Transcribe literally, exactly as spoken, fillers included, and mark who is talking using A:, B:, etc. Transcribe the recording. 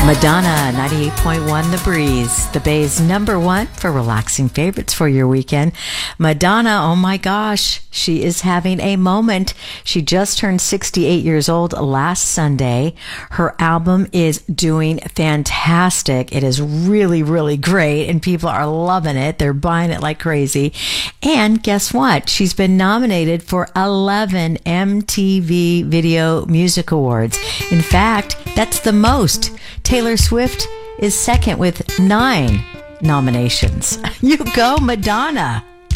A: Madonna, ninety-eight point one The Breeze, the Bay's number one for relaxing favorites for your weekend. Madonna, oh my gosh, she is having a moment. She just turned sixty-eight years old last Sunday. Her album is doing fantastic. It is really, really great, and people are loving it. They're buying it like crazy. And guess what? She's been nominated for eleven M T V Video Music Awards. In fact, that's the most. Taylor Swift is second with nine nominations. You go, Madonna.